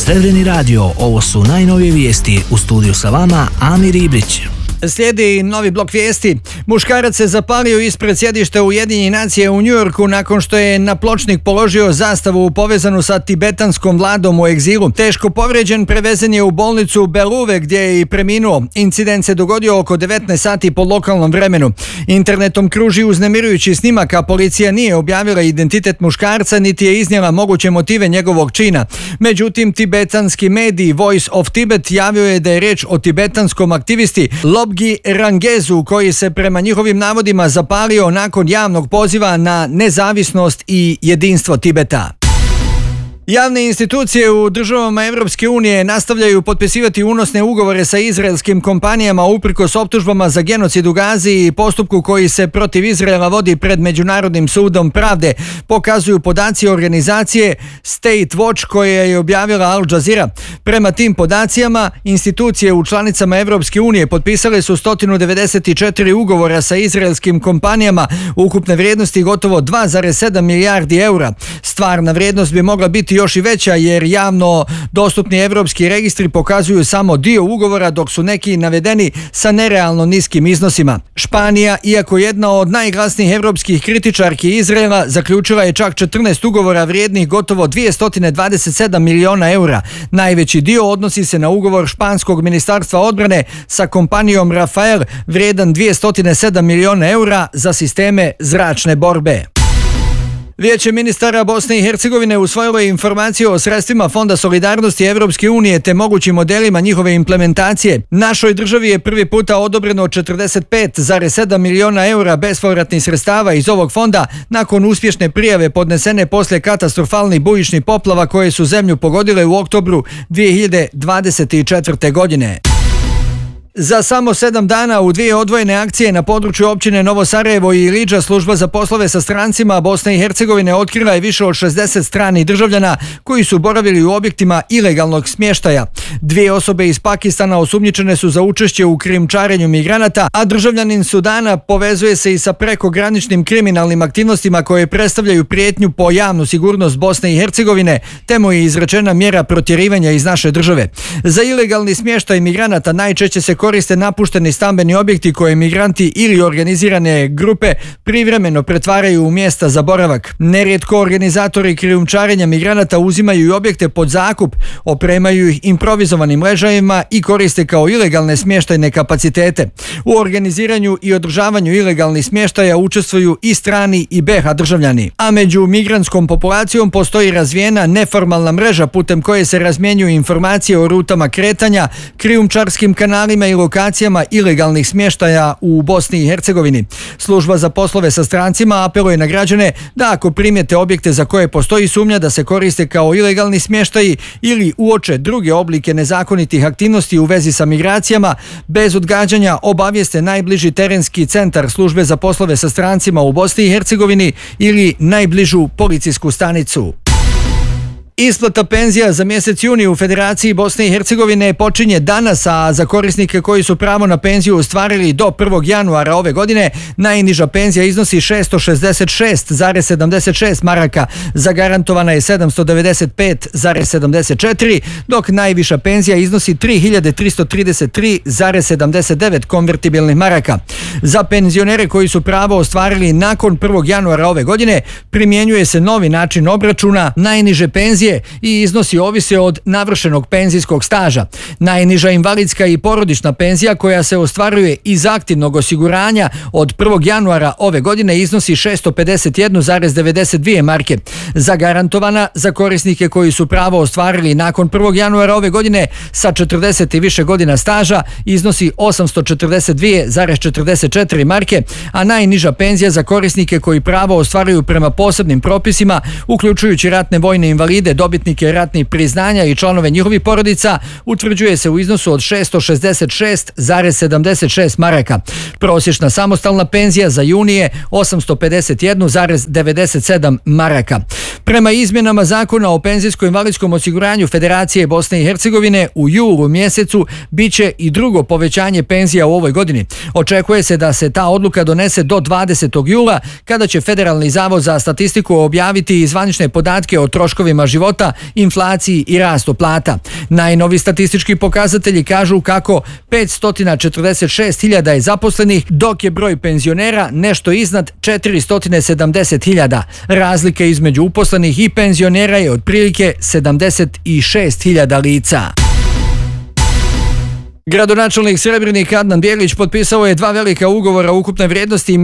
Srebreni radio, ovo su najnovije vijesti. U studiju sa vama Amir Ibrić. Slijedi novi blok vijesti. Muškarac se zapalio ispred sjedišta Ujedinjenih nacija u Njujorku nakon što je na pločnik položio zastavu povezanu sa tibetanskom vladom u egzilu. Teško povrijeđen prevezen je u bolnicu Beluve gdje je i preminuo. Incident se dogodio oko 19 sati po lokalnom vremenu. Internetom kruži uznemirujući snimak, a policija nije objavila identitet muškarca niti je iznijela moguće motive njegovog čina. Međutim, tibetanski medij Voice of Tibet javio je da je riječ o tibetanskom aktivisti Lobgi Rangezu koji se prema njihovim navodima zapalio nakon javnog poziva na nezavisnost i jedinstvo Tibeta. Javne institucije u državama Evropske unije nastavljaju potpisivati unosne ugovore sa izraelskim kompanijama uprkos optužbama za genocid u Gazi i postupku koji se protiv Izraela vodi pred Međunarodnim sudom pravde, pokazuju podaci organizacije State Watch koje je objavila Al Jazeera. Prema tim podacima, institucije u članicama Evropske unije potpisale su 194 ugovora sa izraelskim kompanijama ukupne vrijednosti gotovo 2,7 milijardi eura. Stvarna vrijednost bi mogla biti još i veća jer javno dostupni evropski registri pokazuju samo dio ugovora dok su neki navedeni sa nerealno niskim iznosima. Španija, iako jedna od najglasnijih evropskih kritičarki Izraela, zaključila je čak 14 ugovora vrijednih gotovo 227 miliona eura. Najveći dio odnosi se na ugovor španskog ministarstva odbrane sa kompanijom Rafael vrijedan 207 miliona eura za sisteme zračne borbe. Vijeće ministara Bosne i Hercegovine usvojilo je informaciju o sredstvima Fonda solidarnosti Evropske unije te mogućim modelima njihove implementacije. Našoj državi je prvi puta odobreno 45,7 miliona eura bespovratnih sredstava iz ovog fonda nakon uspješne prijave podnesene poslije katastrofalnih bujičnih poplava koje su zemlju pogodile u oktobru 2024. godine. Za samo 7 dana u 2 odvojene akcije na području općine Novo Sarajevo i Ilidža služba za poslove sa strancima Bosne i Hercegovine otkrila je više od 60 stranih državljana koji su boravili u objektima ilegalnog smještaja. 2 osobe iz Pakistana osumnjičene su za učešće u krijumčarenju migranata, a državljanin Sudana povezuje se i sa prekograničnim kriminalnim aktivnostima koje predstavljaju prijetnju po javnu sigurnost Bosne i Hercegovine, te mu je izrečena mjera protjerivanja iz naše države. Za ilegalni smještaj migranata najčešće se koriste napušteni stambeni objekti koje migranti ili organizirane grupe privremeno pretvaraju u mjesta za boravak. Nerijetko organizatori krijumčarenja migranata uzimaju i objekte pod zakup, opremaju ih improvizovanim ležajima i koriste kao ilegalne smještajne kapacitete. U organiziranju i održavanju ilegalnih smještaja učestvuju i strani i BiH državljani. A među migrantskom populacijom postoji razvijena neformalna mreža putem koje se razmjenjuju informacije o rutama kretanja, krijumčarskim kanalima i lokacijama ilegalnih smještaja u Bosni i Hercegovini. Služba za poslove sa strancima apeluje na građane da ako primijete objekte za koje postoji sumnja da se koriste kao ilegalni smještaji ili uoče druge oblike nezakonitih aktivnosti u vezi sa migracijama, bez odgađanja obavijeste najbliži terenski centar službe za poslove sa strancima u Bosni i Hercegovini ili najbližu policijsku stanicu. Isplata penzija za mjesec juni u Federaciji Bosne i Hercegovine počinje danas, a za korisnike koji su pravo na penziju ostvarili do 1. januara ove godine, najniža penzija iznosi 666,76 maraka, zagarantovana je 795,74, dok najviša penzija iznosi 3333,79 konvertibilnih maraka. Za penzionere koji su pravo ostvarili nakon 1. januara ove godine, primjenjuje se novi način obračuna najniže penzije i iznosi ovise od navršenog penzijskog staža. Najniža invalidska i porodična penzija koja se ostvaruje iz aktivnog osiguranja od 1. januara ove godine iznosi 651,92 marke. Zagarantovana za korisnike koji su pravo ostvarili nakon 1. januara ove godine sa 40 i više godina staža iznosi 842,44 marke, a najniža penzija za korisnike koji pravo ostvaruju prema posebnim propisima, uključujući ratne vojne invalide, dobitnike ratnih priznanja i članove njihovih porodica, utvrđuje se u iznosu od 666,76 maraka. Prosječna samostalna penzija za juni je 851,97 maraka. Prema izmjenama zakona o penzijsko-invalidskom osiguranju Federacije Bosne i Hercegovine u julu mjesecu biće i drugo povećanje penzija u ovoj godini. Očekuje se da se ta odluka donese do 20. jula kada će Federalni zavod za statistiku objaviti zvanične podatke o troškovima života, inflaciji i rastu plata. Najnovi statistički pokazatelji kažu kako 546.000 je zaposlenih, dok je broj penzionera nešto iznad 470.000. Razlika između uposlenih i penzionera je otprilike 76.000 lica. Gradonačelnik Srebrenika Adnan Bjelić potpisao je 2 velika ugovora ukupne vrijednosti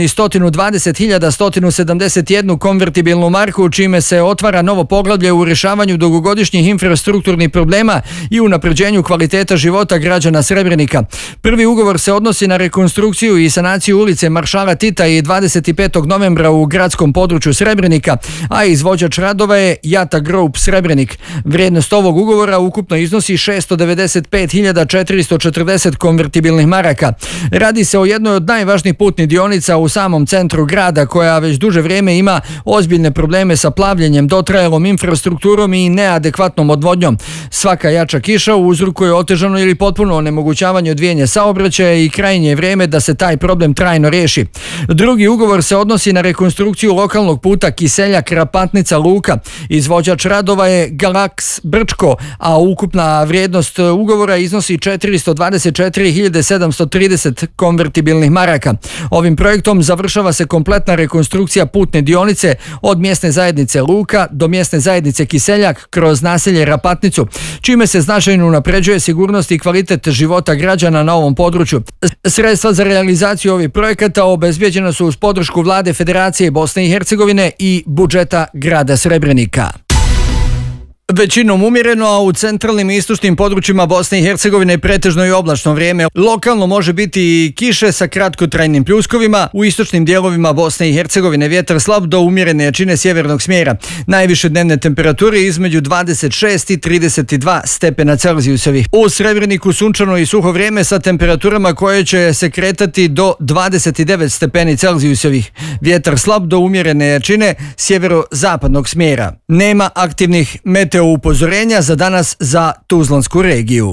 1.120.171 konvertibilnu marku, čime se otvara novo poglavlje u rješavanju dugogodišnjih infrastrukturnih problema i unapređenju kvaliteta života građana Srebrenika. Prvi ugovor se odnosi na rekonstrukciju i sanaciju ulice Maršala Tita i 25. novembra u gradskom području Srebrenika, a izvođač radova je Jata Group Srebrenik. Vrijednost ovog ugovora ukupno iznosi 695.440 konvertibilnih maraka. Radi se o jednoj od najvažnijih putnih dionica u samom centru grada, koja već duže vrijeme ima ozbiljne probleme sa plavljenjem, dotrajalom infrastrukturom i neadekvatnom odvodnjom. Svaka jača kiša uzrokuje otežano ili potpuno onemogućavanje odvijanja saobraćaja i krajnje je vrijeme da se taj problem trajno riješi. Drugi ugovor se odnosi na rekonstrukciju lokalnog puta Kiseljak-Rapatnica-Luka. Izvođač radova je Galax Brčko, a ukupna vrijednost ugovora iznosi 424.730 konvertibilnih maraka. Ovim projektom završava se kompletna rekonstrukcija putne dionice od mjesne zajednice Luka do mjesne zajednice Kiseljak kroz naselje Rapatnicu, čime se značajno unapređuje sigurnost i kvalitet života građana na ovom području. Sredstva za realizaciju ovih projekata obezbijeđena su uz podršku Vlade Federacije Bosne i Hercegovine i budžeta grada Srebrenika. Većinom umjereno, a u centralnim i istočnim područjima Bosne i Hercegovine pretežno i oblačno vrijeme. Lokalno može biti i kiše sa kratkotrajnim pljuskovima. U istočnim dijelovima Bosne i Hercegovine vjetar slab do umjerene jačine sjevernog smjera. Najviše dnevne temperature između 26 i 32 stepena Celzijusovih. U Srebreniku sunčano i suho vrijeme sa temperaturama koje će se kretati do 29 stepeni Celzijusovih. Vjetar slab do umjerene jačine sjeverozapadnog smjera. Nema aktivnih upozorenja za danas za Tuzlansku regiju.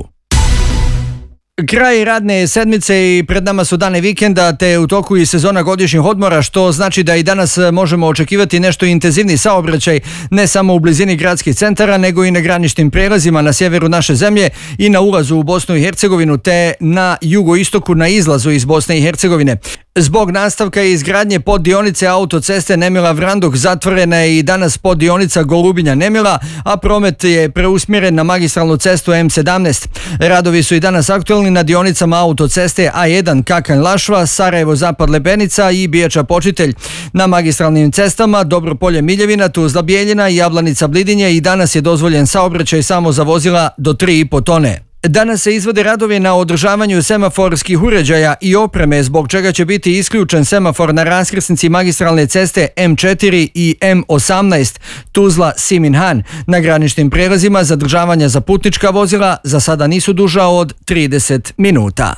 Kraj radne sedmice i pred nama su dani vikenda, te u toku i sezona godišnjih odmora, što znači da i danas možemo očekivati nešto intenzivni saobraćaj ne samo u blizini gradskih centara, nego i na graničnim prijelazima na sjeveru naše zemlje i na ulazu u Bosnu i Hercegovinu, te na jugoistoku na izlazu iz Bosne i Hercegovine. Zbog nastavka i izgradnje poddionice autoceste Nemila-Vranduk zatvorena je i danas poddionica Golubinja-Nemila, a promet je preusmjeren na magistralnu cestu M17. Radovi su i danas aktualni na dionicama autoceste A1 Kakanj-Lašva, Sarajevo-Zapad-Lepenica i Bijača-Počitelj. Na magistralnim cestama Dobropolje-Miljevina, Tuzla-Bijeljina i Jablanica-Blidinje i danas je dozvoljen saobraćaj samo za vozila do 3,5 tone. Danas se izvode radovi na održavanju semaforskih uređaja i opreme, zbog čega će biti isključen semafor na raskrsnici magistralne ceste M4 i M18 Tuzla-Siminhan. Na graničnim prijelazima zadržavanja za putnička vozila za sada nisu duža od 30 minuta.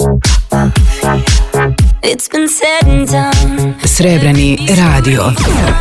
Srebreni radio.